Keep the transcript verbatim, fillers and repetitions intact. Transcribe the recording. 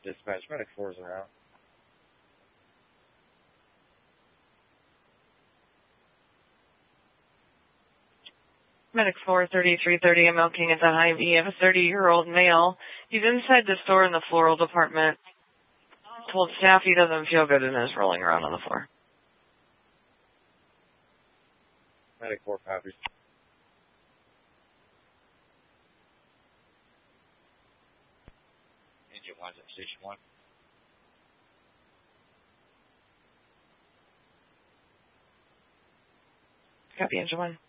Dispatch, Medic four is around. Medic four, thirty-three thirty, M L King at the Hy-Vee. You have a thirty-year-old male. He's inside the store in the floral department. Told staff he doesn't feel good and is rolling around on the floor. Medic four copies. Engine one's at station one. Copy, Engine one.